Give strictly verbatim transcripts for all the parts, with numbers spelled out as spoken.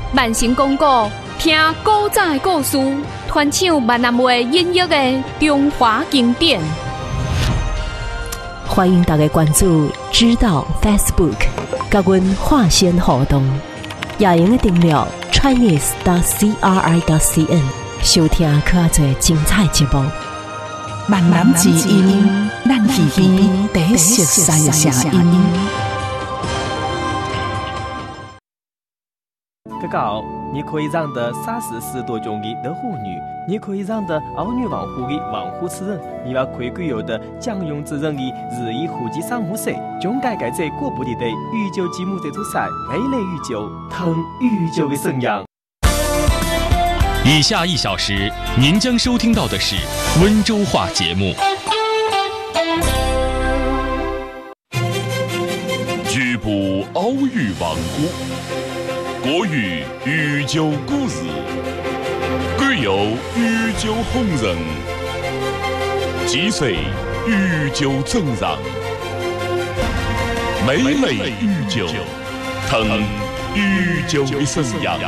万成公告，听古早的故事，传唱闽南话音乐的中华经典。 欢迎大家关注知道 Facebook， 甲阮划线互动，也用订阅 Chinese 的 C R I 的 C N， 收听较侪精彩节目。 闽南之音，咱耳边第一熟悉的声音。 哥哥好，你可以让的三十四多种的的妇女，你可以让的儿女防护的防护之人，你要可以有的将用之人的日益户籍上木水，总该改在过不里的御酒节目这组赛，美丽御酒，疼御酒的声扬。 以下一小时，您将收听到的是温州话节目。 局部奥语王国，国语御酒故事，贵有御酒红人，几岁御酒正让，美美御酒，疼御酒的声扬。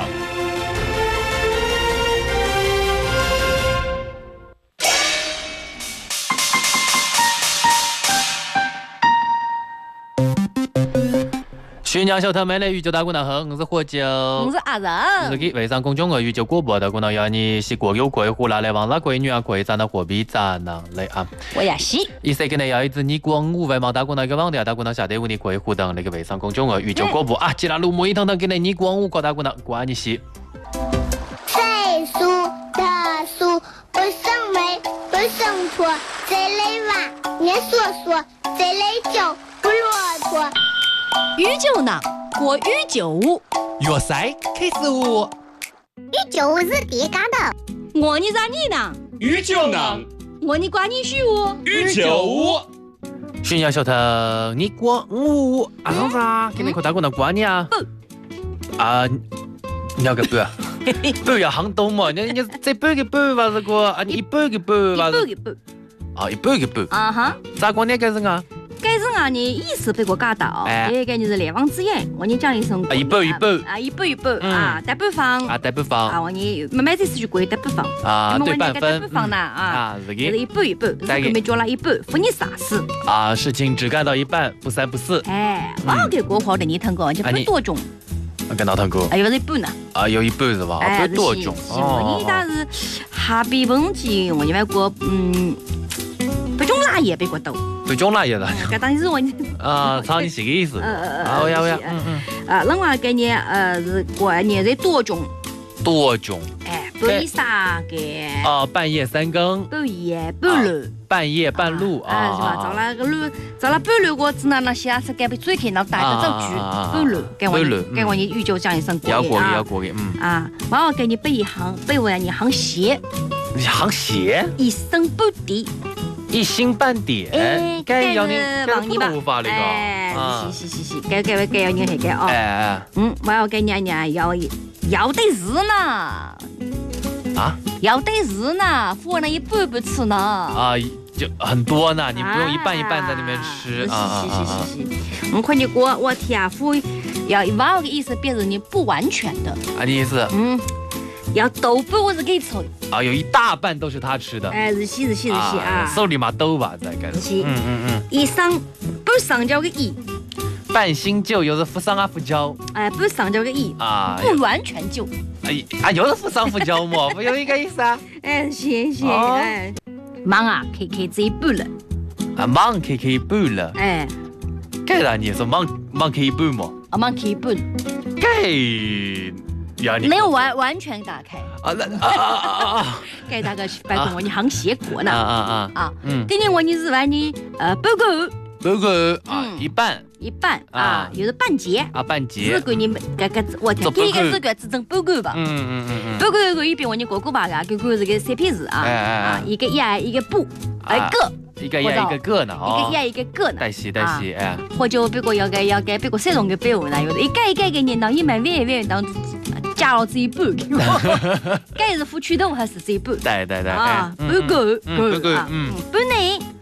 新娘小偷美丽御酒大姑娘好，我是喝酒， 我是阿仁。 是给微商公众号御酒广播大姑娘要你是国有贵户拿来王老贵女啊贵咱的货币咱能来啊。 我也是。 意思跟你要一支你光五位毛大姑娘一个网的大姑娘下得五你贵户等那个微商公众号御酒广播啊，既然路木一趟趟给你你光五个大姑娘关你是。 岁数特殊，不生美，不生错，这类娃年说说，这类酒不骆驼。 御酒呢，过御酒舞， 粤赛开始舞。 御酒舞是叠嘎的。 我你咋你呢？ 御酒呢？ 我你关你虚舞。 御酒舞。 新娘小偷，你光五啊啥子啊？给你个大姑娘关你啊？啊，你要个不？不要行动嘛！你你这半个半吧这个啊，你一半个半吧？ 一半个半。 啊，一半个半。 啊哈。 咋关你干什啊？ 该是啊，你意思被我嘎到，这个你是来往之言，我你讲一声。 啊，一半一半。 啊，一半一半啊，大半方。 啊，大半方。 啊，我你慢慢再次去归大半方。 啊，对半分。 大半方呢啊，这个一半一半，这个没叫了一半，分你啥事？ 啊，事情只干到一半，不三不四。 哎，我给国好的你听过，就分多种。 我跟到听过。 还有一半呢。 啊，有一半是吧？分多种。 哦。你但是哈比问题，我因为过嗯，不种辣也被过斗。 对种辣也的， 搿当然是我啊，操你是个意思？ 呃呃呃，我要我要，嗯嗯，啊，另外概念呃是过年是多种， 多种， 哎，半夜三更， 哦，半夜三更， 半夜半路， 半夜半路啊，是吧？找了个路，找了半路过子呢，那下次该被追开，那带着走局，半路，该我该我你预就讲一声过要过要过的，嗯啊，完我给你背一行，背完你行鞋， 行鞋， 一生不敌。 一星半点， 哎， 该要你帮你吧， 法那个， 哎，是是是是，该该该要你那个哦， 哎， 嗯，我要给你娘要要得日呢， 啊， 要得日呢，付了一半不吃呢， 啊，就很多呢，你不用一半一半在那边吃， 啊是是是是是，我看你我我天啊，付要我的意思表示你不完全的， 啊，你意思， 嗯。要豆腐我是给吃啊，有一大半都是他吃的。 哎，是是是是是啊， 手里嘛豆吧，在干。 是，嗯嗯嗯。一上半上交个一， 半新酒又是不上啊不交。 哎，半上交个一啊， 不完全酒。 哎啊，又是不上不交嘛，不有一个意思啊？ 哎，行行哎，忙啊，开开这一半了。 啊，忙开开一半了。 哎， 该让你说忙忙开一半嘛？ 啊，忙开一半。 该。 没有完完全打开啊！那啊啊啊啊！ 该大概是拜托我你行鞋过呢啊啊啊啊！嗯，今年我你是玩你呃报告报告啊一半一半啊，有的半截啊半截。 这个你们这个我听第一个这个只整报告吧。 嗯嗯嗯嗯。 报告有个一边我你过过吧个，这个是个三片字啊啊，一个呀一个不一个。 一个呀一个个呢， 一个呀一个个呢， 带洗带洗哎， 或者别个要该要该别个三种个备物呢，有的一个一个个念到一满万万当加了这一半给我，该是付驱动还是这一半？ 对对对啊，不够不够啊，嗯，本来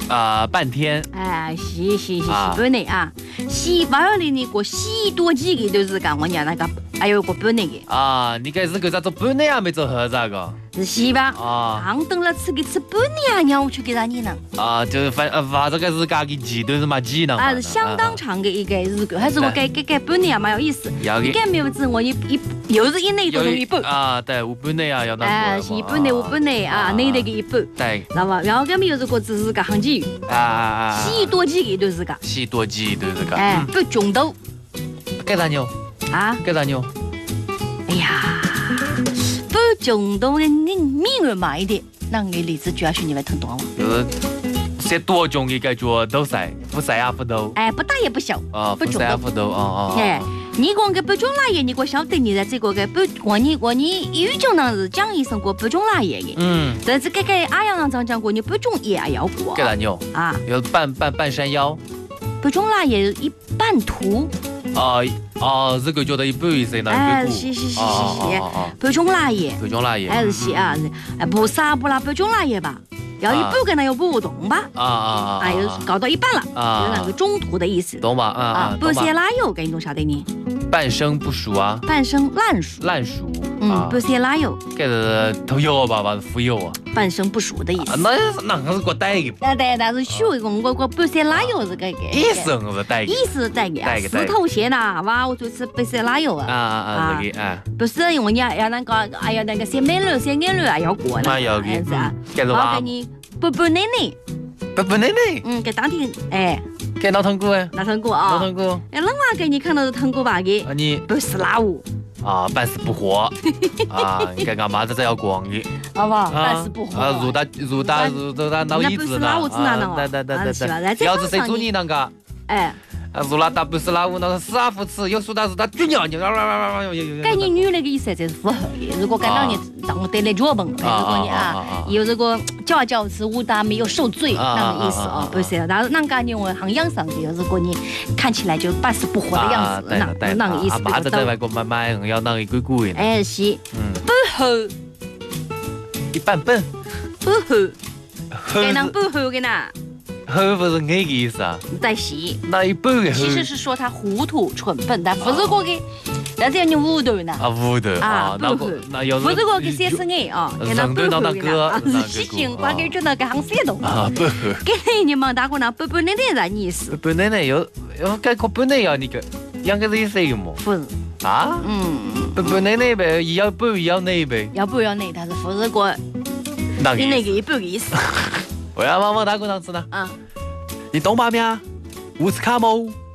啊，半天。 哎，是是是是，半日啊，西不要你那个西多几个都是讲我讲那个，还有个半日的。 啊，你该是个咋做半日啊？没做合咋个？ 是西吧？ 啊， 行等了吃个吃半日啊，让我去给啥你呢？ 啊，就是反呃，反正个是家己技都是嘛技能。 啊，是相当长的一个日子，还是我给给给半日啊，蛮有意思。你干没有子我一一又是一内多一半。 啊，对，我半日啊要那。 哎，是一半日，我半日啊，内那个一半。 对。 知道吧？然后干没有这个只是个行鲫鱼。 啊啊啊！ 西多几个都是个。 西多几都是个。 哎，不中豆。 干啥牛？ 啊？ 干啥牛？ 哎呀。不中东的那米儿买的，那个荔枝主要是你们听懂了吗？ 就是些多种的感觉都晒，不晒啊不都？ 哎，不大也不小。 啊，不晒啊不都？哦哦。 哎，你讲个不中辣叶，你我晓得你的这个个不，我你我你语中呢是讲一声过不中辣叶的。 嗯。 但是这个阿阳上讲讲过，你不中也要过。 干啥牛？ 啊， 有半半半山腰。 不中辣叶一半途。 哦哦，这个叫做一半意思呢。 哎，是是是是是，半中辣叶， 半中辣叶， 哎是是啊，哎不啥不啦，半中辣叶吧，要一半跟那又不动吧？ 啊啊啊！ 哎，又搞到一半了， 啊， 有那个中途的意思， 懂吧？啊啊， 半些辣油，跟你懂啥的呢？ 半生不熟啊， 半生烂熟， 烂熟， 嗯，半些辣油， 这是头油吧，吧腐油啊， 半生不熟的意思。 那那个是我带的， 对对，但是学一个我我半些辣油是个个， 意思是带的， 意思带的啊，石头馅呐，哇，我就吃半些辣油啊， 啊啊啊，这个啊， 不是因为你要那个，哎呀那个小米肉、小眼肉啊要过呢， 哎要给， 是啊， 好给你半半奶奶， 半半奶奶， 嗯，给当天哎。 给老汤锅哎， 老汤锅啊， 老汤锅。 哎，那娃给你看到是汤锅吧？给， 你半死辣物啊，半死不活啊！你看干嘛子这要光的， 好不好？半死不活啊！入大入大入入大脑椅子呢？啊，对对对对对。要是谁煮你那个？ 哎。 入了大不是辣物，那是死啊不吃，有说他是他巨鸟，你跟你女那个意思才是符合的。如果干到你当我带来脚本，如果你啊有这个叫叫吃武大没有受罪那个意思哦，不是。但是那个你我很养生的，如果你看起来就半死不活的样子，那那个意思。 把这在外国买买，要那一贵贵的。 哎是，不好， 一半笨， 不好，给人不好的呢。 呵，不是那个意思啊。 在洗。 那一半的。 其实是说他糊涂、蠢笨，但不是过给，但是要你糊涂呢。 啊，糊涂啊， 那个那要是。 不是过给三十眼啊，给他不糊涂啊，是习惯，光给觉得给行山东啊，不。 给你们大哥呢，不不奶奶啥意思？ 不奶奶有，要该可不奶要那个，两个是一岁么？ 不是。 啊？嗯。不不奶奶呗，要不要奶呗？ 要不要奶，但是不是过。 那个。 那个一不意思。 我要帮忙打过档次呢。 啊， 你懂吗？咩？乌斯卡姆。